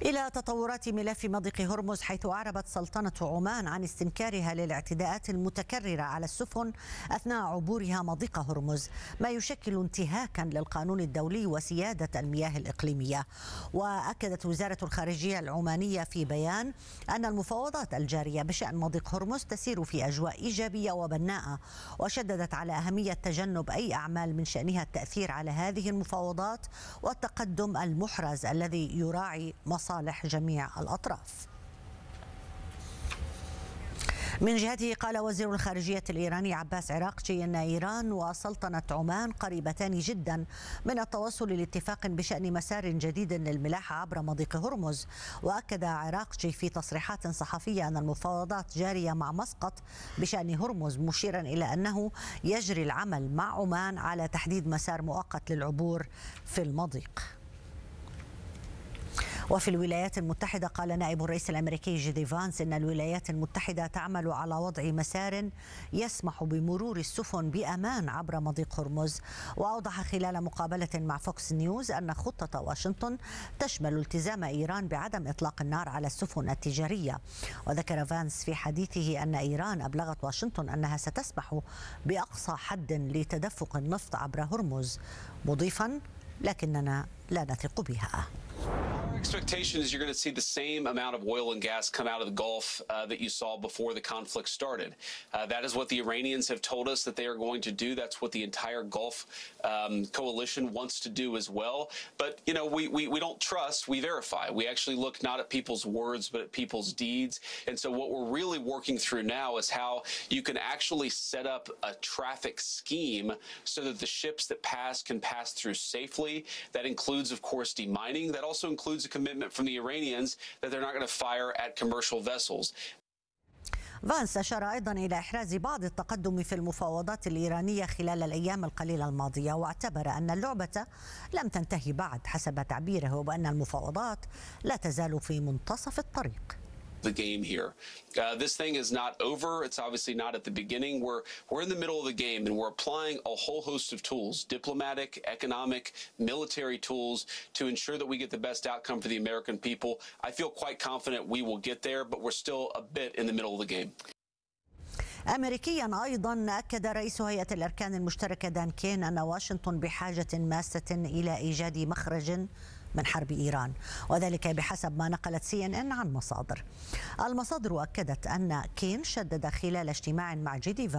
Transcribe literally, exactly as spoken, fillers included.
إلى تطورات ملف مضيق هرمز، حيث أعربت سلطنة عمان عن استنكارها للاعتداءات المتكررة على السفن أثناء عبورها مضيق هرمز، ما يشكل انتهاكا للقانون الدولي وسيادة المياه الإقليمية. وأكدت وزارة الخارجية العمانية في بيان أن المفاوضات الجارية بشأن مضيق هرمز تسير في أجواء إيجابية وبناءة، وشددت على أهمية تجنب أي أعمال من شأنها التأثير على هذه المفاوضات والتقدم المحرز الذي يراعي مصالح جميع الأطراف. من جهته قال وزير الخارجية الإيراني عباس عراقجي أن إيران وسلطنة عمان قريبتان جدا من التوصل لاتفاق بشأن مسار جديد للملاحة عبر مضيق هرمز. وأكد عراقجي في تصريحات صحفية أن المفاوضات جارية مع مسقط بشأن هرمز، مشيرا إلى أنه يجري العمل مع عمان على تحديد مسار مؤقت للعبور في المضيق. وفي الولايات المتحدة قال نائب الرئيس الأمريكي جيدي فانس إن الولايات المتحدة تعمل على وضع مسار يسمح بمرور السفن بأمان عبر مضيق هرمز. وأوضح خلال مقابلة مع فوكس نيوز أن خطة واشنطن تشمل التزام إيران بعدم إطلاق النار على السفن التجارية. وذكر فانس في حديثه أن إيران أبلغت واشنطن أنها ستسمح بأقصى حد لتدفق النفط عبر هرمز، مضيفا لكننا لا نثق بها. Expectation is you're going to see the same amount of oil and gas come out of the Gulf uh, that you saw before the conflict started. Uh, that is what the Iranians have told us that they are going to do. That's what the entire Gulf um, coalition wants to do as well. But, you know, we, we, we don't trust, we verify. We actually look not at people's words, but at people's deeds. And so what we're really working through now is how you can actually set up a traffic scheme so that the ships that pass can pass through safely. That includes, of course, demining. That also includes a commitment from the Iranians that they're not going to fire at commercial vessels. فانس أشار أيضا إلى إحراز بعض التقدم في المفاوضات الإيرانية خلال الأيام القليلة الماضية، واعتبر أن اللعبة لم تنتهي بعد حسب تعبيره، وأن المفاوضات لا تزال في منتصف الطريق. The game here. Uh, this thing is not over. It's obviously not at the beginning. We're we're in the middle of the game, and we're applying a whole host of tools, diplomatic, economic, military tools, to ensure that we get the best outcome for the American people. I feel quite confident we will get there, but we're still a bit in the middle of the game. أمريكيا أيضا أكد رئيس هيئة الأركان المشتركة دان كين أن واشنطن بحاجة ماسة إلى إيجاد مخرج من حرب إيران، وذلك بحسب ما نقلت سي إن إن عن مصادر. المصادر أكدت أن كين شدد خلال اجتماع مع جيدي